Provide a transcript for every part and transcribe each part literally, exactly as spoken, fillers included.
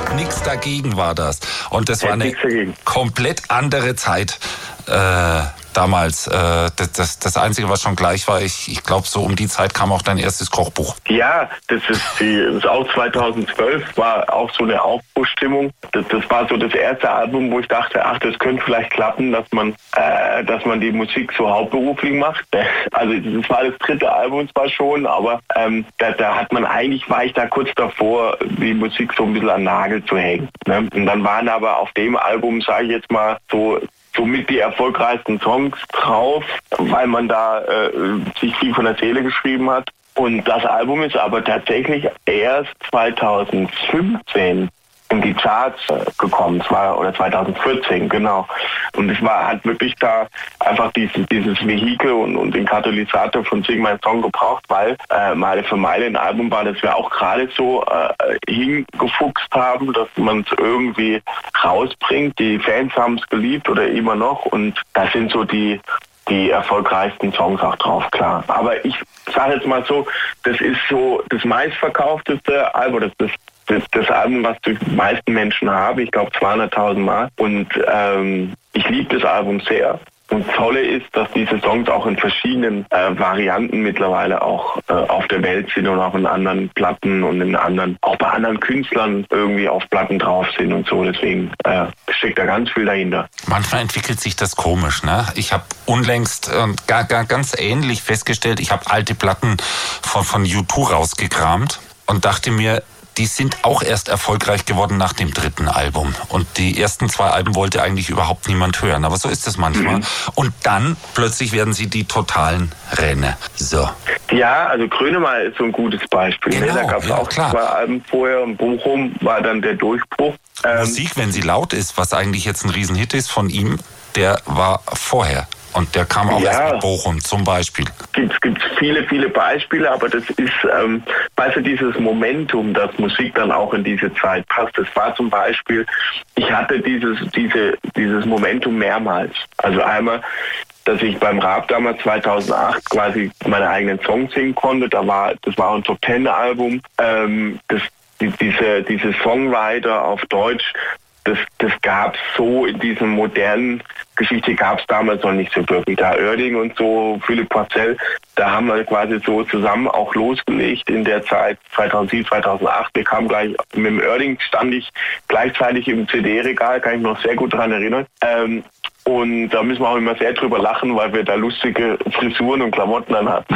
Nix dagegen war das. Und das war eine komplett andere Zeit. Äh, damals. Äh, das, das, das Einzige, was schon gleich war, ich, ich glaube, so um die Zeit kam auch dein erstes Kochbuch. Ja, das ist, die, das ist auch zweitausendzwölf, war auch so eine Aufbruchstimmung. Das, das war so das erste Album, wo ich dachte, ach, das könnte vielleicht klappen, dass man, äh, dass man die Musik so hauptberuflich macht. Also das war das dritte Album zwar schon, aber ähm, da, da hat man eigentlich, war ich da kurz davor, die Musik so ein bisschen an den Nagel zu hängen. Ne? Und dann waren aber auf dem Album, sage ich jetzt mal, so somit die erfolgreichsten Songs drauf, weil man da äh, sich viel von der Seele geschrieben hat. Und das Album ist aber tatsächlich erst zweitausendfünfzehn in die Charts äh, gekommen, es war, oder zweitausendvierzehn, genau. Und es war, hat wirklich da einfach dieses, dieses Vehikel und, und den Katalysator von Sing mein Song gebraucht, weil äh, Meile für Meile ein Album war, das wir auch gerade so äh, hingefuchst haben, dass man es irgendwie rausbringt. Die Fans haben es geliebt oder immer noch, und das sind so die die erfolgreichsten Songs auch drauf, klar. Aber ich sage jetzt mal so, das ist so das meistverkaufteste Album, das ist das, das Album, was die meisten Menschen haben, ich glaube zweihunderttausend Mal. Und ähm, ich liebe das Album sehr. Und das Tolle ist, dass diese Songs auch in verschiedenen äh, Varianten mittlerweile auch äh, auf der Welt sind und auch in anderen Platten und in anderen, auch bei anderen Künstlern irgendwie auf Platten drauf sind und so. Deswegen äh, steckt da ganz viel dahinter. Manchmal entwickelt sich das komisch, ne? Ich habe unlängst äh, gar, gar, ganz ähnlich festgestellt, ich habe alte Platten von, von U zwei rausgekramt und dachte mir, die sind auch erst erfolgreich geworden nach dem dritten Album. Und die ersten zwei Alben wollte eigentlich überhaupt niemand hören. Aber so ist es manchmal. Mhm. Und dann plötzlich werden sie die totalen Renner. So. Ja, also Grönemeyer ist so ein gutes Beispiel. Genau, da gab es ja, auch klar. zwei Alben vorher. Und Bochum war dann der Durchbruch. Ähm, Musik, wenn sie laut ist, was eigentlich jetzt ein Riesenhit ist von ihm, der war vorher. Und der kam auch ja, erst mit Bochum zum Beispiel. Es gibt viele, viele Beispiele, aber das ist, ähm, weißt du, dieses Momentum, dass Musik dann auch in diese Zeit passt. Das war zum Beispiel, ich hatte dieses, diese, dieses Momentum mehrmals. Also einmal, dass ich beim Rap damals zweitausendacht quasi meine eigenen Songs singen konnte. Da war, das war ein Top Ten Album. Ähm, das, die, diese, diese Songwriter auf Deutsch, Das, das gab es so in diesem modernen Geschichte, gab es damals noch nicht so wirklich. Da Oerding und so, Philipp Porcell, da haben wir quasi so zusammen auch losgelegt in der Zeit zweitausendsieben, zweitausendacht. Wir kamen gleich, mit dem Oerding stand ich gleichzeitig im C D-Regal, kann ich mich noch sehr gut daran erinnern. Ähm, Und da müssen wir auch immer sehr drüber lachen, weil wir da lustige Frisuren und Klamotten an hatten.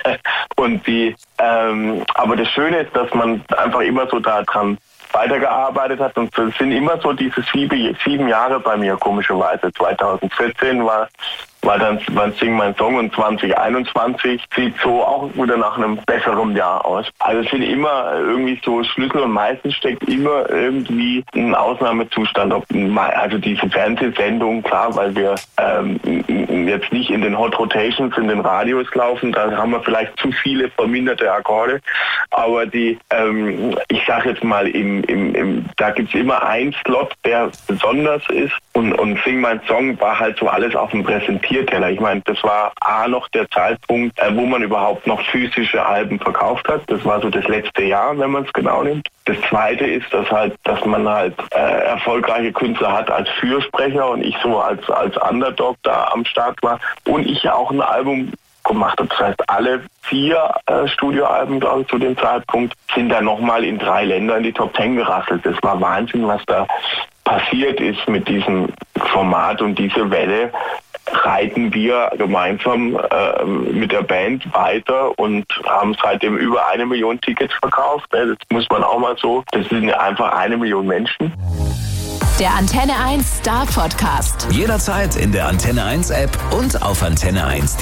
und die, ähm, aber das Schöne ist, dass man einfach immer so da dran weitergearbeitet hat, und es sind immer so diese sieben, sieben Jahre bei mir, komischerweise. zweitausendvierzehn war, war dann war Sing mein Song, und zwanzig einundzwanzig sieht so auch wieder nach einem besseren Jahr aus. Also es sind immer irgendwie so Schlüssel, und meistens steckt immer irgendwie ein Ausnahmezustand. Also diese Fernsehsendung, klar, weil wir ähm, jetzt nicht in den Hot Rotations, in den Radios laufen, da haben wir vielleicht zu viele verminderte Akkorde, aber die, ähm, ich sag jetzt mal, im, im, im, da gibt's immer einen Slot, der besonders ist, und, und Sing mein Song war halt so alles auf dem Präsentierteller. Ich meine, das war A, noch der Zeitpunkt, äh, wo man überhaupt noch physische Alben verkauft hat. Das war so das letzte Jahr, wenn man es genau nimmt. Das Zweite ist, dass halt, dass man halt äh, erfolgreiche Künstler hat als Fürsprecher, und ich so als als Underdog da am Start war, und ich ja auch ein Album gemacht habe. Das heißt, alle vier äh, Studioalben, glaube ich, zu dem Zeitpunkt sind dann nochmal in drei Ländern in die Top Ten gerasselt. Das war Wahnsinn, was da passiert ist mit diesem Format, und diese Welle reiten wir gemeinsam äh, mit der Band weiter und haben seitdem über eine Million Tickets verkauft. Das muss man auch mal so, das sind einfach eine Million Menschen. Der Antenne eins Star Podcast. Jederzeit in der Antenne eins App und auf antenne eins punkt de.